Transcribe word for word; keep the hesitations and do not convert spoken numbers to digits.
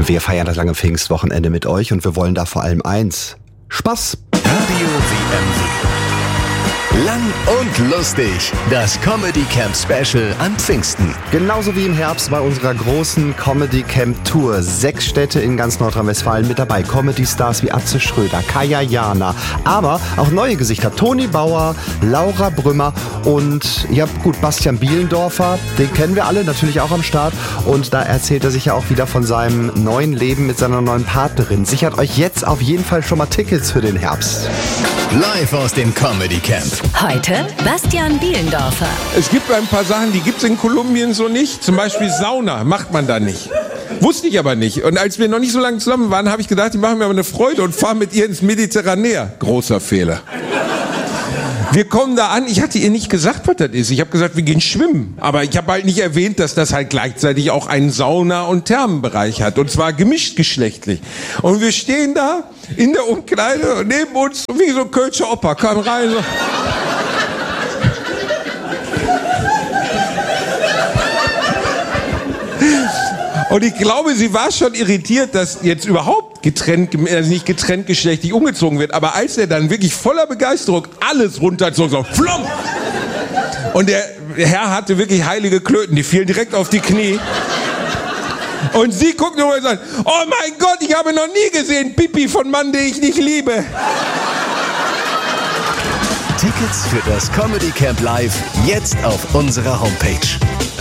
Wir feiern das lange Pfingstwochenende mit euch und wir wollen da vor allem eins: Spaß. Radio W M W. Lang und lustig. Das Comedy Camp Special an Pfingsten. Genauso wie im Herbst bei unserer großen Comedy Camp Tour. Sechs Städte in ganz Nordrhein-Westfalen mit dabei. Comedy-Stars wie Atze Schröder, Kaya Jana, aber auch neue Gesichter. Toni Bauer, Laura Brümmer und, ja gut, Bastian Bielendorfer. Den kennen wir alle, natürlich auch am Start. Und da erzählt er sich ja auch wieder von seinem neuen Leben mit seiner neuen Partnerin. Sichert euch jetzt auf jeden Fall schon mal Tickets für den Herbst. Live aus dem Comedy Camp. Heute Bastian Bielendorfer. Es gibt ein paar Sachen, die gibt's in Kolumbien so nicht. Zum Beispiel Sauna macht man da nicht. Wusste ich aber nicht. Und als wir noch nicht so lange zusammen waren, habe ich gedacht, die machen mir aber eine Freude und fahren mit ihr ins Mediterranär. Großer Fehler. Wir kommen da an, ich hatte ihr nicht gesagt, was das ist. Ich habe gesagt, wir gehen schwimmen. Aber ich habe halt nicht erwähnt, dass das halt gleichzeitig auch einen Sauna- und Thermenbereich hat. Und zwar gemischt geschlechtlich. Und wir stehen da in der Umkleide und neben uns, wie so ein Kölscher Opa, kam rein so. Und ich glaube, sie war schon irritiert, dass jetzt überhaupt getrennt, also nicht getrennt geschlechtlich umgezogen wird. Aber als er dann wirklich voller Begeisterung alles runterzog, so flom! Und der Herr hatte wirklich heilige Klöten, die fielen direkt auf die Knie. Und sie guckt nur und sagt, oh mein Gott, ich habe noch nie gesehen Pipi von Mann, den ich nicht liebe. Tickets für das Comedy Camp Live jetzt auf unserer Homepage.